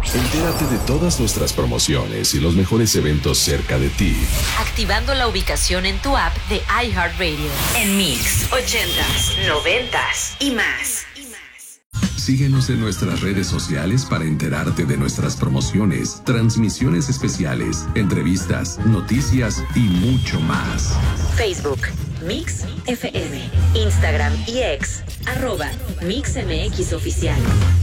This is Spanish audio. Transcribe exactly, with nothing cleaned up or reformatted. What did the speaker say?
Entérate de todas nuestras promociones y los mejores eventos cerca de ti, activando la ubicación en tu app de iHeartRadio. En Mix, ochentas, noventas y más. Síguenos en nuestras redes sociales para enterarte de nuestras promociones, transmisiones especiales, entrevistas, noticias y mucho más. Facebook, Mix F M, Instagram y X, arroba Mix M X Oficial.